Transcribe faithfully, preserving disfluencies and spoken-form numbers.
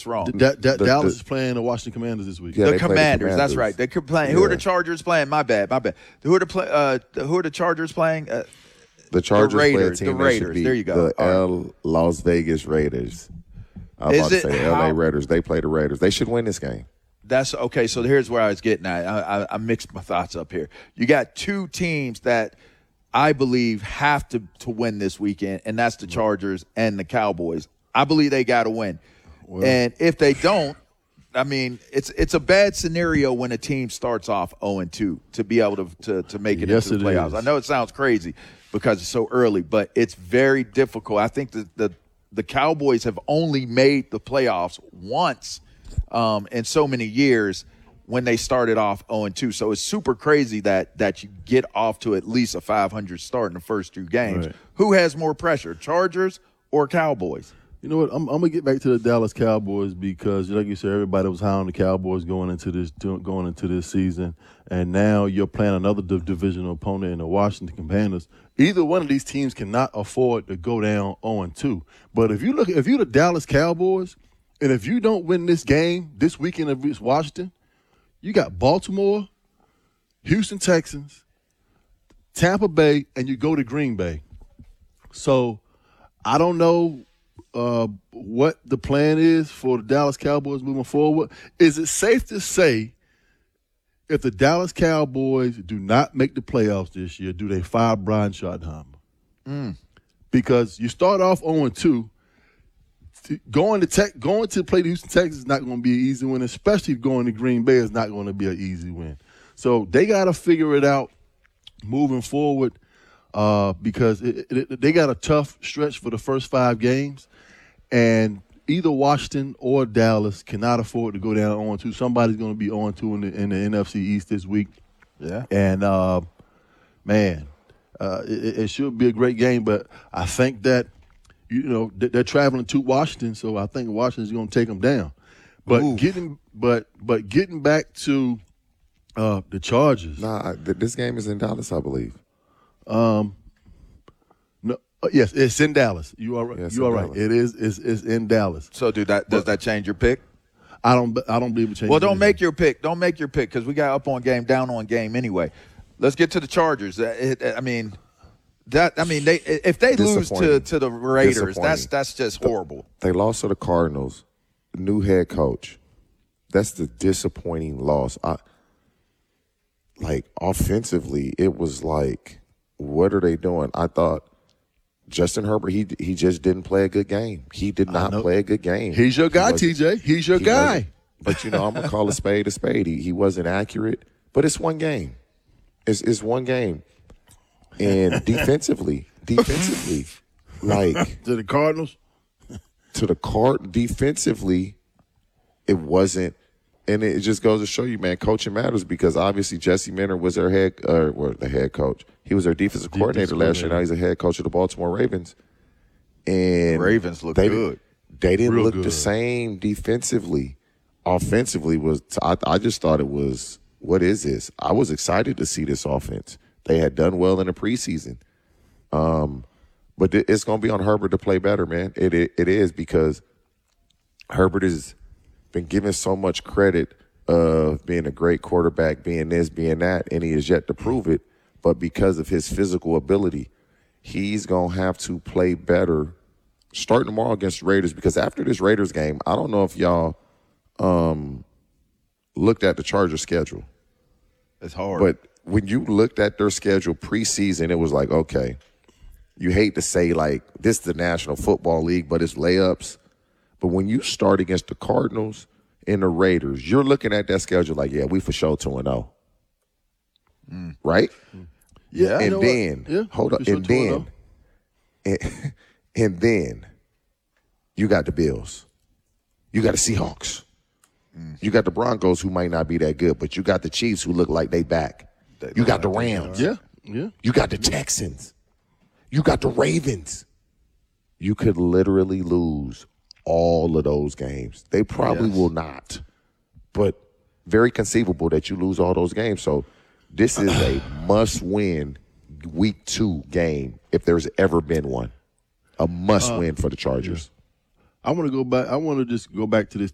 what's wrong. Da- da- The- Dallas the- is playing the Washington Commanders this week. Yeah, the they play the Commanders, that's Commanders. right. They could play. Who are the Yeah. Chargers playing? My bad, my bad. Who are the play, uh, Who are the Chargers playing? Uh, The Chargers play a Raiders, team the that should Raiders. be There you go. the All right. L Las Vegas Raiders. I was Is about to it say the L A how- Raiders. They play the Raiders. They should win this game. That's okay. So here's where I was getting at. I, I, I mixed my thoughts up here. You got two teams that I believe have to to win this weekend, and that's the Chargers and the Cowboys. I believe they got to win, and if they don't, I mean, it's it's a bad scenario when a team starts off oh and two to be able to to, to make it Yes, into the it playoffs. is. I know it sounds crazy because it's so early, but it's very difficult. I think the the, the Cowboys have only made the playoffs once um, in so many years when they started off oh and two. So it's super crazy that that you get off to at least a five hundred start in the first two games. Right. Who has more pressure, Chargers or Cowboys? You know what? I'm, I'm gonna get back to the Dallas Cowboys because, like you said, everybody was high on the Cowboys going into this going into this season, and now you're playing another div- divisional opponent in the Washington Commanders. Either one of these teams cannot afford to go down oh and two. But if you look, if you're the Dallas Cowboys, and if you don't win this game this weekend against Washington, you got Baltimore, Houston Texans, Tampa Bay, and you go to Green Bay. So I don't know uh, what the plan is for the Dallas Cowboys moving forward. Is it safe to say if the Dallas Cowboys do not make the playoffs this year, do they fire Brian Schottenheimer? Mm. Because you start off oh and two. Going to tech, going to play the Houston Texans is not going to be an easy win, especially going to Green Bay is not going to be an easy win. So they got to figure it out moving forward uh, because it, it, they got a tough stretch for the first five games, and either Washington or Dallas cannot afford to go down oh and two. Somebody's going to be oh and two in the, in the N F C East this week. Yeah. And, uh, man, uh, it, it should be a great game, but I think that, you know, they're traveling to Washington, so I think Washington's going to take them down. But Ooh. getting, but but getting back to uh, the Chargers. Nah, I- th- this game is in Dallas, I believe. Um, no, uh, yes, it's in Dallas. You are right. Yeah, it's you in are right. Dallas. It is. It's, it's in Dallas. So do that does that change your pick? I don't. I don't believe it changes. Well, don't anything. make your pick. Don't make your pick because we got up on game, down on game anyway. Let's get to the Chargers. Uh, it- I mean, that. I mean, they if they lose to, Disappointing. to the Raiders, that's Disappointing. that's just horrible. They lost to the Cardinals. New head coach. That's the disappointing loss. I, like, offensively, it was like, what are they doing? I thought Justin Herbert, he he just didn't play a good game. He did not know. play a good game. He's your He guy, wasn't- T J. He's your he guy. wasn't- But, you know, I'm going to call a spade a spade. He, he wasn't accurate. But it's one game. It's, it's one game. And defensively, defensively, like To the Cardinals. to the card defensively, it wasn't. And it just goes to show you, man, coaching matters because obviously Jesse Minter was their head, or well, the head coach. He was their defensive coordinator last year. Now he's a head coach of the Baltimore Ravens. And Ravens look they, good. They didn't Real look good. the same defensively. Offensively was I, I just thought it was, what is this? I was excited to see this offense. They had done well in the preseason. Um, but it- it's going to be on Herbert to play better, man. It, it it is because Herbert has been given so much credit of being a great quarterback, being this, being that, and he has yet to prove it. But because of his physical ability, he's going to have to play better starting tomorrow against the Raiders because after this Raiders game, I don't know if y'all um, looked at the Chargers schedule. It's hard. But when you looked at their schedule preseason, it was like, okay, you hate to say like this is the National Football League, but it's layups. But when you start against the Cardinals and the Raiders, you're looking at that schedule like, yeah, we for sure two and oh. Right? Yeah. And you know what? then, Yeah, hold up, for sure, and two and then, and, and then you got the Bills. You got the Seahawks. You got the Broncos who might not be that good, but you got the Chiefs who look like they back. You got the Rams. Yeah. Yeah. You got the Texans. You got the Ravens. You could literally lose all of those games. They probably Yes. will not, but very conceivable that you lose all those games. So this is a must-win week two game if there's ever been one. A must-win for the Chargers. I want to go back. I want to just go back to this